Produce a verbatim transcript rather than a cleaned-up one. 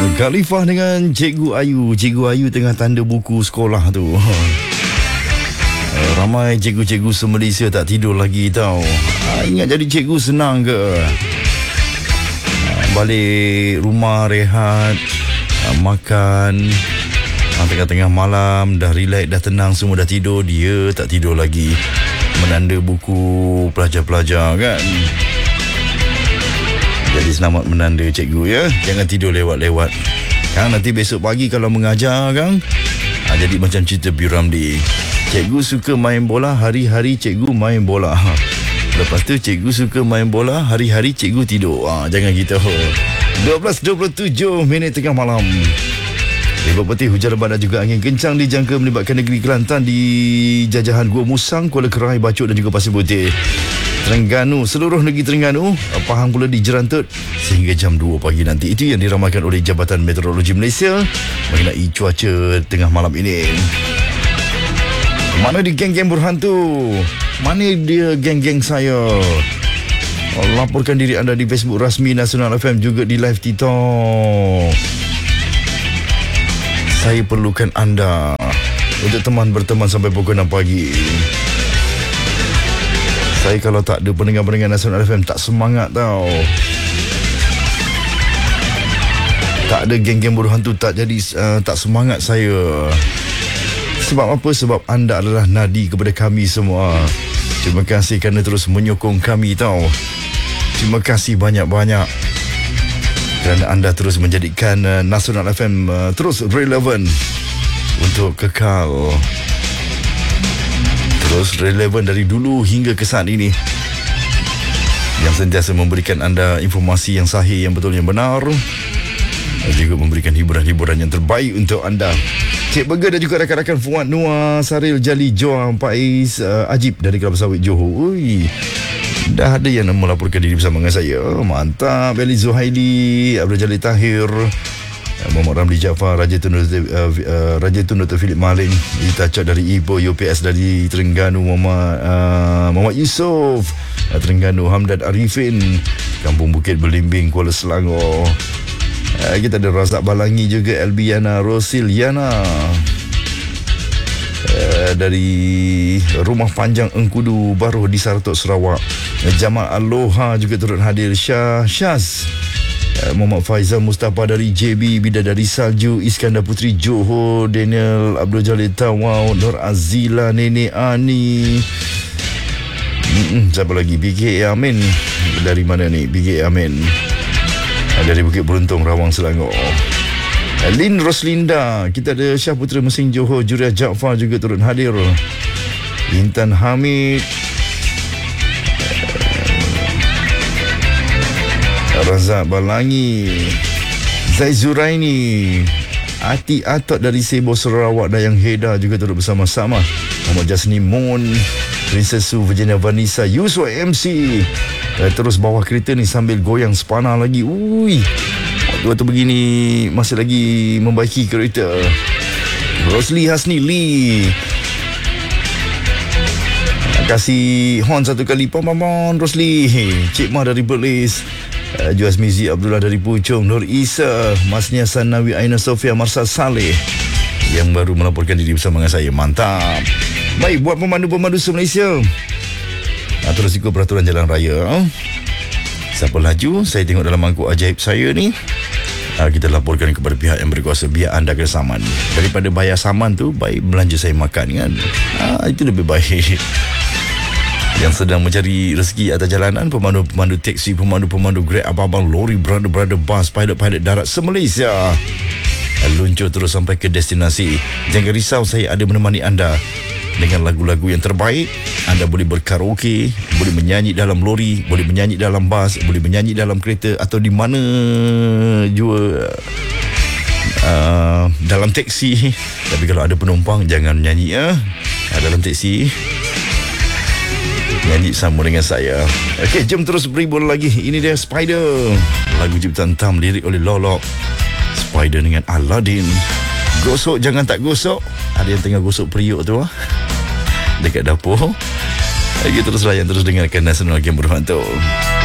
Khalifah dengan Cikgu Ayu. Cikgu Ayu tengah tanda buku sekolah tu. Ramai cikgu-cikgu se-Malaysia tak tidur lagi tau. Ingat jadi cikgu senang ke? Balik rumah rehat, makan, tengah-tengah malam dah relax, dah tenang, semua dah tidur. Dia tak tidur lagi, menanda buku pelajar-pelajar kan. Jadi selamat menanda cikgu ya. Jangan tidur lewat-lewat kan, nanti besok pagi kalau mengajar kan, ha, jadi macam cerita P. Ramlee. Cikgu suka main bola, hari-hari cikgu main bola. Lepas tu cikgu suka main bola, hari-hari cikgu tidur. Ha, jangan gitu. dua belas dua puluh tujuh minit tengah malam. Lebat peti, hujan lebat dan juga angin kencang dijangka melibatkan negeri Kelantan di jajahan Gua Musang, Kuala Kerai, Bacok dan juga Pasir Putih. Terengganu, seluruh negeri Terengganu, Pahang pula dijerantut sehingga jam dua pagi nanti. Itu yang diramalkan oleh Jabatan Meteorologi Malaysia mengenai cuaca tengah malam ini. Mana di geng-geng berhantu? Mana dia geng-geng saya? Laporkan diri anda di Facebook rasmi Nasional F M, juga di live TikTok. Saya perlukan anda untuk teman berteman sampai pukul enam pagi. Saya kalau tak ada pendengar-pendengar Nasional F M tak semangat tau. Tak ada geng-geng bodoh hantu, tak jadi uh, tak semangat saya. Sebab apa? Sebab anda adalah nadi kepada kami semua. Terima kasih kerana terus menyokong kami tau. Terima kasih banyak-banyak kerana anda terus menjadikan uh, Nasional F M uh, terus relevan untuk kekal. Terus relevan dari dulu hingga ke saat ini, yang sentiasa memberikan anda informasi yang sahih, yang betul, yang benar, dan juga memberikan hiburan-hiburan yang terbaik untuk anda. Cik Burger dan juga rakan-rakan Fuad Noah, Saril Jali, Joam, Pais, uh, Ajib dari Kelab Sawit Johor. Ui, dah ada yang melaporkan diri bersama dengan saya. Mantap. Eli Zuhaili, Abdul Jalil Tahir, Muhammad Ramli Jaafar, Raja Tun uh, uh, Raja Tun Doktor Philip Maling, Itacak dari Ipoh, U P S dari Terengganu, Muhammad uh, Muhammad Yusof, uh, Terengganu, Hamdad Arifin, Kampung Bukit Belimbing, Kuala Selangor. Uh, kita ada Razak Balangi juga, Elbiana Rosiliana uh, dari Rumah Panjang Engkudu Baru di Saratok, Sarawak. uh, Jamal Aloha juga turut hadir. Syah Syaz, Muhammad Faizal Mustafa dari J B, Bidadari Salju, Iskandar Putri Johor, Daniel Abdul Jalil Tawau, Nur Azila, Nenek Ani, hmm, siapa lagi? B K A Amin. Dari mana ni? B K A Amin dari Bukit Beruntung, Rawang, Selangor. Lin Roslinda, kita ada Syah Putra Mesing Johor, Juria Jaafar juga turut hadir. Intan Hamid, Razak Balangi, Zai Zuraini, Ati Atot dari Sebo, Sarawak, Dayang Heda juga turut bersama-sama. Muhammad Jasni Moon, Princess Su, Virginia Vanessa, Yusuf M C. Eh, terus bawah kereta ni sambil goyang sepana lagi. Ui, waktu-waktu begini masih lagi membaiki kereta. Rosli Hasni Lee, kasih horn satu kali. Pom pom pom Rosli. Cik Ma dari Perlis, Uh, Juaz Mizi Abdullah dari Puchong, Nur Isa, Masnya Sanawi, Aina Sofia, Marsal Saleh yang baru melaporkan diri bersama dengan saya. Mantap. Baik, buat pemandu-pemandu se-Malaysia, uh, terus ikut peraturan jalan raya. uh. Siapa laju, saya tengok dalam mangkuk ajaib saya ni, uh, kita laporkan kepada pihak yang berkuasa, biar anda kena saman. Daripada bayar saman tu, baik belanja saya makan kan. uh, Itu lebih baik. Yang sedang mencari rezeki atas jalanan, pemandu-pemandu teksi, pemandu-pemandu Grab, abang-abang lori, brother-brother bus, pilot-pilot darat se-Malaysia, luncur terus sampai ke destinasi. Jangan risau, saya ada menemani anda dengan lagu-lagu yang terbaik. Anda boleh berkaraoke, boleh menyanyi dalam lori, boleh menyanyi dalam bas, boleh menyanyi dalam kereta atau di mana jua, uh, dalam teksi. Tapi kalau ada penumpang, jangan nyanyi ya uh, dalam teksi. Nyanyi sama dengan saya. Okey, jom terus berhibur lagi. Ini dia Spider, lagu ciptaan Tam, lirik oleh Lolok. Spider dengan Aladdin. Gosok jangan tak gosok. Ada yang tengah gosok periuk tu ah, dekat dapur. Okey, terus layan, terus dengarkan Nasional Game Berhantu.